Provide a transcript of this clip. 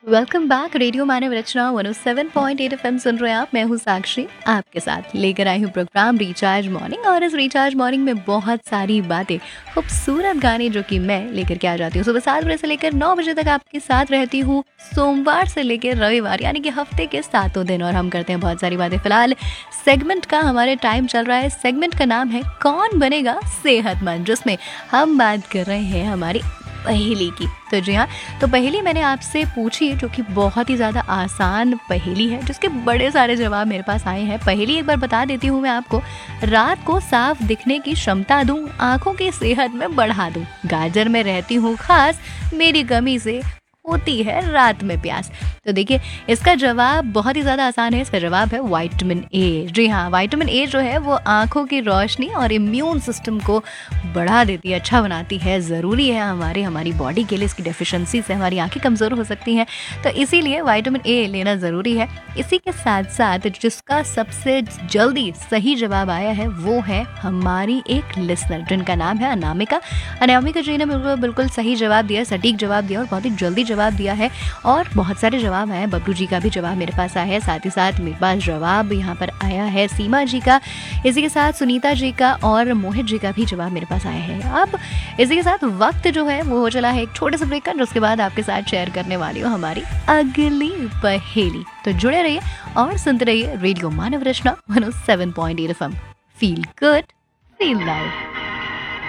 Welcome back. Radio मानव रचना 107.8 FM सुन रहे हैं आप। मैं हूँ साक्षी, आपके साथ लेकर आई हूँ प्रोग्राम रिचार्ज मॉर्निंग। और इस रिचार्ज मॉर्निंग में बहुत सारी बातें, खूबसूरत गाने जो कि मैं लेकर के आ जाती हूँ। सुबह 7 बजे से लेकर 9 बजे तक आपके साथ रहती हूँ, सोमवार से लेकर रविवार, यानी कि हफ्ते के 7 दिन। और हम करते हैं बहुत सारी बातें। फिलहाल सेगमेंट का हमारे टाइम चल रहा है। सेगमेंट का नाम है कौन बनेगा सेहतमंद, जिसमें हम बात कर रहे हैं हमारी पहेली की। तो जी हाँ, तो पहेली मैंने आपसे पूछी जो कि बहुत ही ज़्यादा आसान पहेली है, जिसके बड़े सारे जवाब मेरे पास आए हैं। पहेली एक बार बता देती हूँ मैं आपको। रात को साफ दिखने की क्षमता दूँ, आँखों की सेहत में बढ़ा दूँ, गाजर में रहती हूँ खास, मेरी कमी से होती है रात में प्यास। तो देखिए, इसका जवाब बहुत ही ज़्यादा आसान है। इसका जवाब है विटामिन ए। जी हाँ, विटामिन ए जो है वो आँखों की रोशनी और इम्यून सिस्टम को बढ़ा देती है, अच्छा बनाती है। ज़रूरी है हमारी बॉडी के लिए। इसकी डेफिशिएंसी से हमारी आंखें कमज़ोर हो सकती हैं, तो इसीलिए विटामिन ए लेना ज़रूरी है। इसी के साथ साथ जिसका सबसे जल्दी सही जवाब आया है वो है हमारी एक लिसनर, जिनका नाम है अनामिका। अनामिका जी ने बिल्कुल सही जवाब दिया, सटीक जवाब दिया और बहुत ही जल्दी जवाब दिया है। और बहुत सारे जवाब आए हैं। बबलू जी का भी जवाब मेरे पास आया है, साथ ही साथ मेरे पास जवाब यहाँ पर आया है सीमा जी का, इसी के साथ सुनीता जी का और मोहित जी का भी जवाब मेरे पास आया है। अब इसी के साथ वक्त जो है वो हो चला है एक छोटे से ब्रेक का, उसके बाद आपके साथ शेयर करने वाली हूँ हमारी अगली पहेली। तो जुड़े रहिए और सुनते रहिए रेडियो मानव रचना 107.8 FM. Feel good, feel live.